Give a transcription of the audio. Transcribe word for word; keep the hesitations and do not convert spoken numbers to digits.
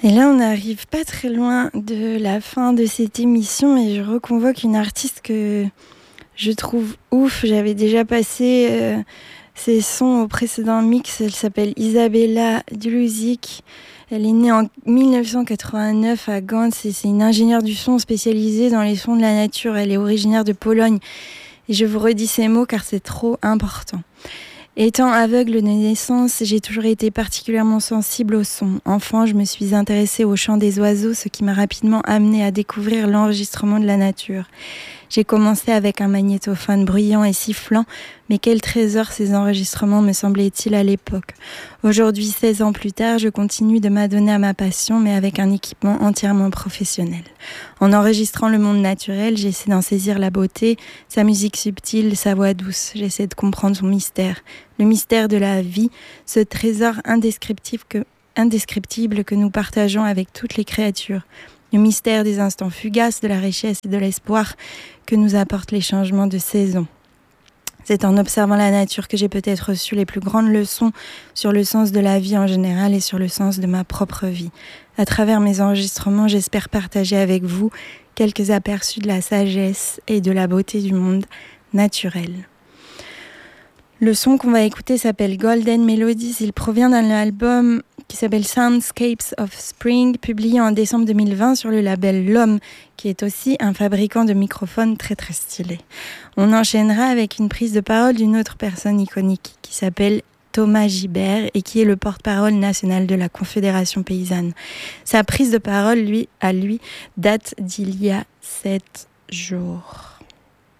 Et là, on n'arrive pas très loin de la fin de cette émission et je reconvoque une artiste que je trouve ouf. J'avais déjà passé euh, ses sons au précédent mix. Elle s'appelle Isabella Duluzik. Elle est née en dix-neuf cent quatre-vingt-neuf à Gans et c'est une ingénieure du son spécialisée dans les sons de la nature. Elle est originaire de Pologne. Et je vous redis ces mots car c'est trop important. Étant aveugle de naissance, j'ai toujours été particulièrement sensible au son. Enfant, je me suis intéressée au chant des oiseaux, ce qui m'a rapidement amenée à découvrir l'enregistrement de la nature. J'ai commencé avec un magnétophone bruyant et sifflant, mais quel trésor ces enregistrements me semblaient-ils à l'époque. Aujourd'hui, seize ans plus tard, je continue de m'adonner à ma passion, mais avec un équipement entièrement professionnel. En enregistrant le monde naturel, j'essaie d'en saisir la beauté, sa musique subtile, sa voix douce. J'essaie de comprendre son mystère, le mystère de la vie, ce trésor indescriptible que, indescriptible que nous partageons avec toutes les créatures. Le mystère des instants fugaces, de la richesse et de l'espoir que nous apportent les changements de saison. C'est en observant la nature que j'ai peut-être reçu les plus grandes leçons sur le sens de la vie en général et sur le sens de ma propre vie. À travers mes enregistrements, j'espère partager avec vous quelques aperçus de la sagesse et de la beauté du monde naturel. Le son qu'on va écouter s'appelle Golden Melodies. Il provient d'un album qui s'appelle Soundscapes of Spring, publié en décembre deux mille vingt sur le label L'Homme, qui est aussi un fabricant de microphones très très stylé. On enchaînera avec une prise de parole d'une autre personne iconique qui s'appelle Thomas Gibert et qui est le porte-parole national de la Confédération paysanne. Sa prise de parole, lui, à lui, date d'il y a sept jours.